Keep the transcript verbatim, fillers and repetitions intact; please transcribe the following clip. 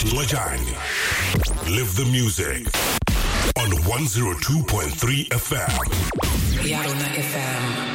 Lajang. Live the music on one oh two point three F M. Yarona F M.